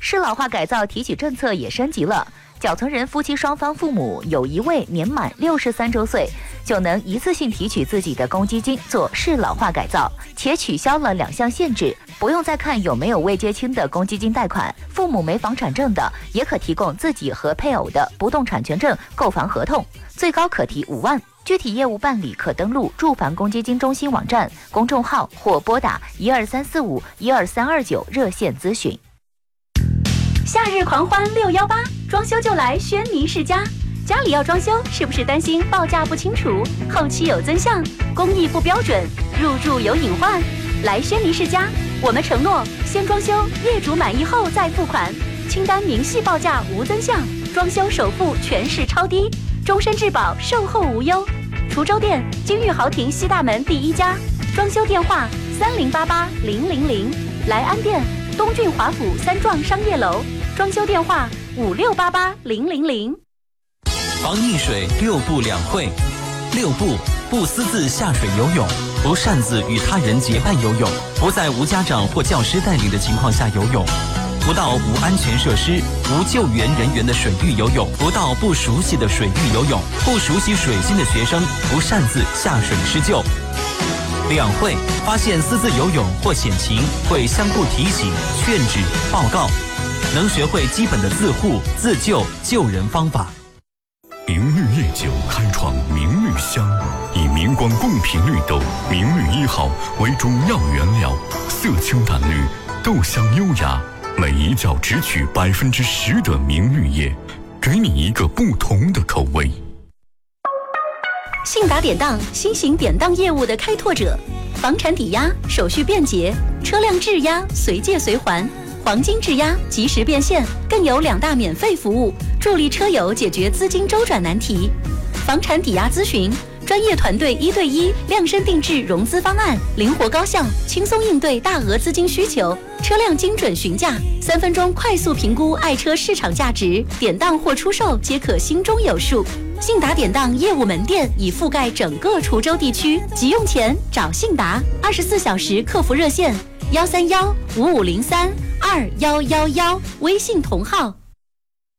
适老化改造提取政策也升级了。缴存人夫妻双方父母有一位年满63周岁，就能一次性提取自己的公积金做适老化改造，且取消了2项限制，不用再看有没有未结清的公积金贷款。父母没房产证的，也可提供自己和配偶的不动产权证、购房合同，最高可提5万。具体业务办理可登录住房公积金中心网站、公众号或拨打12345、12329热线咨询。 夏日狂欢618，装修就来轩尼诗家。家里要装修，是不是担心报价不清楚、后期有增项、工艺不标准、入住有隐患？来轩尼诗家，我们承诺先装修，业主满意后再付款，清单明细报价无增项，装修首付全是超低，终身质保，售后无忧。滁州店金玉豪庭西大门第1家，装修电话30880000，来安店东郡华府3幢商业楼，装修电话56880000。 防溺水6步2会：6步，不私自下水游泳，不擅自与他人结伴游泳，不在无家长或教师带领的情况下游泳，不到无安全设施、无救援人员的水域游泳，不到不熟悉的水域游泳，不熟悉水性的学生不擅自下水施救。2会，发现私自游泳或险情，会相互提醒、劝止、报告，能学会基本的自护、自救、救人方法。 明绿夜酒开创明绿香，以明光贡品绿豆明绿1号为主要原料，色清淡绿，豆香优雅，每一窖只取10%的明绿叶，给你一个不同的口味。 信达典当，新型典当业务的开拓者，房产抵押手续便捷，车辆质押随借随还，黄金质押及时变现，更有2大免费服务，助力车友解决资金周转难题。房产抵押咨询，专业团队1对1量身定制融资方案，灵活高效，轻松应对大额资金需求。车辆精准询价，3分钟快速评估爱车市场价值，典当或出售皆可心中有数。信达典当业务门店已覆盖整个滁州地区，急用钱找信达，24小时客服热线131-5503-2111，微信同号